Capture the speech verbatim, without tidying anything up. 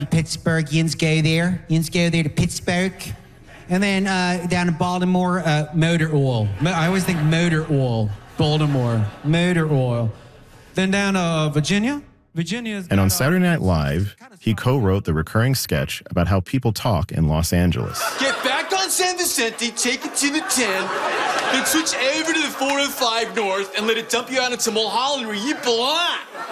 Pittsburgh, yins go there. Yins go there to Pittsburgh. And then uh, down in Baltimore, uh, motor oil. Mo- I always think motor oil. Baltimore, motor oil. Then down uh, Virginia. Virginia. And on Saturday Night Live, he co-wrote the recurring sketch about how people talk in Los Angeles. Get back on San Vicente, take it to the ten, then switch over to the four oh five North and let it dump you out into Mulholland where you belong.